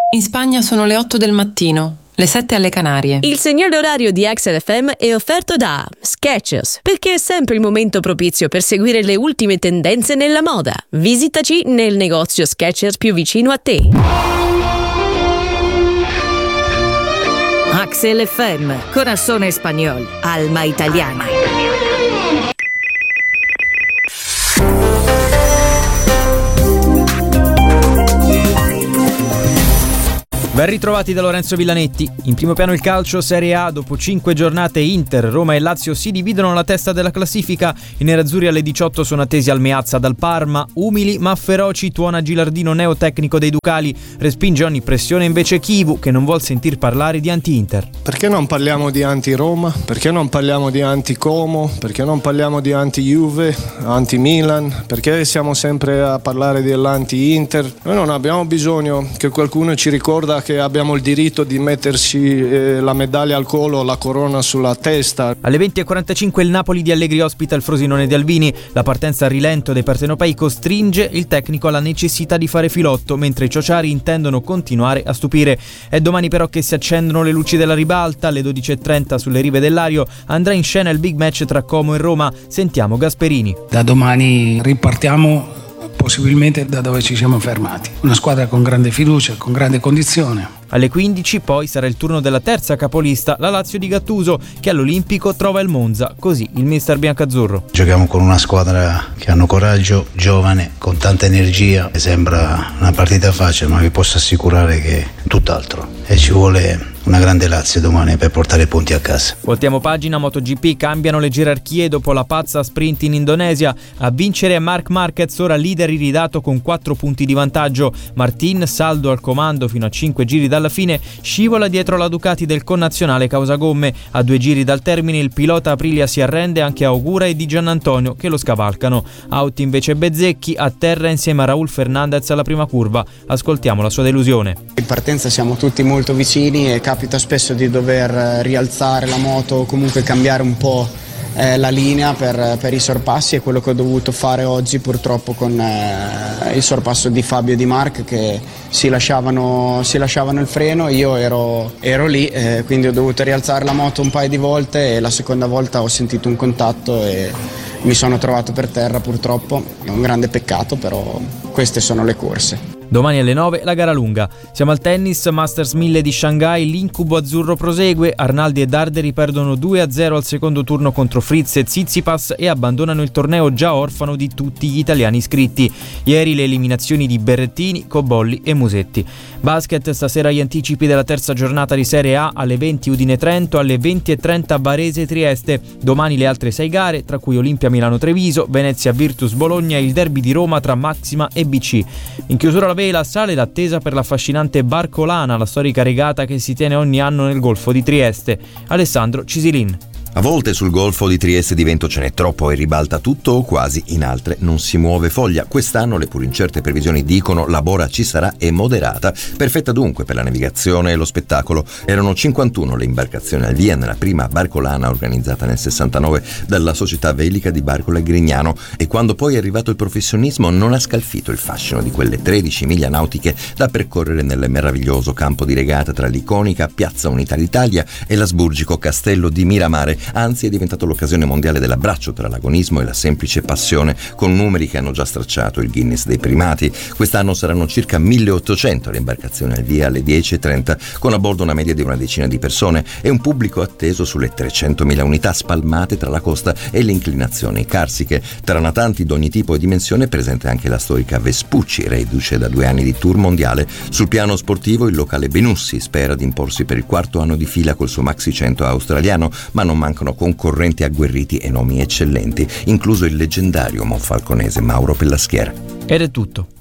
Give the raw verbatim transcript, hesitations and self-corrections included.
In Spagna sono le otto del mattino, le sette alle Canarie. Il segnale orario di Axel F M è offerto da Skechers, perché è sempre il momento propizio per seguire le ultime tendenze nella moda. Visitaci nel negozio Skechers più vicino a te. Axel F M, Corazón Español, Alma Italiana. Ben ritrovati da Lorenzo Villanetti. In primo piano il calcio Serie A. Dopo cinque giornate Inter, Roma e Lazio si dividono la testa della classifica. I nerazzurri alle diciotto sono attesi al Meazza dal Parma. Umili ma feroci tuona Gilardino, neotecnico dei Ducali. Respinge ogni pressione invece Chivu, che non vuol sentir parlare di anti-Inter. Perché non parliamo di anti-Roma? Perché non parliamo di anti-Como? Perché non parliamo di anti-Juve, anti-Milan? Perché siamo sempre a parlare dell'anti-Inter? Noi non abbiamo bisogno che qualcuno ci ricorda che abbiamo il diritto di mettersi eh, la medaglia al collo, la corona sulla testa. Alle venti e quarantacinque il Napoli di Allegri ospita il Frosinone di Albini. La partenza a rilento dei partenopei costringe il tecnico alla necessità di fare filotto, mentre i ciociari intendono continuare a stupire. È domani però che si accendono le luci della ribalta. Alle dodici e trenta sulle rive del Lario andrà in scena il big match tra Como e Roma. Sentiamo Gasperini. Da domani ripartiamo possibilmente da dove ci siamo fermati. Una squadra con grande fiducia, con grande condizione. Alle quindici poi sarà il turno della terza capolista, la Lazio di Gattuso, che all'Olimpico trova il Monza, così il mister biancazzurro. Giochiamo con una squadra che hanno coraggio, giovane, con tanta energia. Sembra una partita facile, ma vi posso assicurare che è tutt'altro e ci vuole una grande Lazio domani per portare punti a casa. Voltiamo pagina. MotoGP, cambiano le gerarchie dopo la pazza sprint in Indonesia. A vincere è Marc Marquez, ora leader iridato con quattro punti di vantaggio. Martin, saldo al comando fino a cinque giri dalla fine, scivola dietro la Ducati del connazionale causa gomme. A due giri dal termine il pilota Aprilia si arrende anche a Ogura e Di Giannantonio, che lo scavalcano. Out invece Bezzecchi, a terra insieme a Raul Fernandez alla prima curva. Ascoltiamo la sua delusione. In partenza siamo tutti molto vicini e capita spesso di dover rialzare la moto o comunque cambiare un po' eh, la linea per, per i sorpassi. È quello che ho dovuto fare oggi purtroppo con eh, il sorpasso di Fabio e di Marc, che si lasciavano, si lasciavano il freno. Io ero, ero lì, eh, quindi ho dovuto rialzare la moto un paio di volte e la seconda volta ho sentito un contatto e mi sono trovato per terra purtroppo. È un grande peccato, però queste sono le corse. Domani alle nove la gara lunga. Siamo al tennis, Masters mille di Shanghai, l'incubo azzurro prosegue. Arnaldi e Darderi perdono due a zero al secondo turno contro Fritz e Tsitsipas e abbandonano il torneo già orfano di tutti gli italiani iscritti. Ieri le eliminazioni di Berrettini, Cobolli e Musetti. Basket, stasera gli anticipi della terza giornata di Serie A. Alle venti Udine Trento, alle venti e trenta Varese Trieste. Domani le altre sei gare, tra cui Olimpia Milano Treviso, Venezia Virtus Bologna e il derby di Roma tra Maxima e B C. In chiusura la vela sale l'attesa per l'affascinante Barcolana, la storica regata che si tiene ogni anno nel Golfo di Trieste. Alessandro Cisilin. A volte sul Golfo di Trieste di vento ce n'è troppo e ribalta tutto o quasi, in altre non si muove foglia. Quest'anno le pur incerte previsioni dicono la bora ci sarà e moderata, perfetta dunque per la navigazione e lo spettacolo. Erano cinquantuno le imbarcazioni al via nella prima Barcolana organizzata nel sessantanove dalla società velica di Barcola e Grignano, e quando poi è arrivato il professionismo non ha scalfito il fascino di quelle tredici miglia nautiche da percorrere nel meraviglioso campo di regata tra l'iconica Piazza Unità d'Italia e l'asburgico Castello di Miramare. Anzi, è diventato l'occasione mondiale dell'abbraccio tra l'agonismo e la semplice passione, con numeri che hanno già stracciato il Guinness dei primati. Quest'anno saranno circa milleottocento le imbarcazioni al via alle dieci e trenta, con a bordo una media di una decina di persone e un pubblico atteso sulle trecentomila unità spalmate tra la costa e le inclinazioni carsiche. Tra natanti d'ogni tipo e dimensione è presente anche la storica Vespucci, reduce da due anni di tour mondiale. Sul piano sportivo il locale Benussi spera di imporsi per il quarto anno di fila col suo Maxi cento australiano, ma non mancano concorrenti agguerriti e nomi eccellenti, incluso il leggendario monfalconese Mauro Pellaschiera. Ed è tutto.